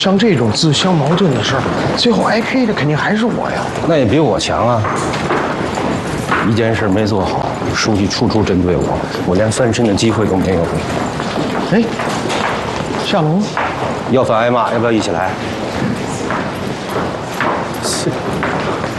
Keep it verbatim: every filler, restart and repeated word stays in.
像这种自相矛盾的事儿，最后挨 K 的肯定还是我呀。 那也比我强啊！一件事没做好，书记处处针对我，我连翻身的机会都没有。 哎，夏龙， 要饭挨骂，要不要一起来？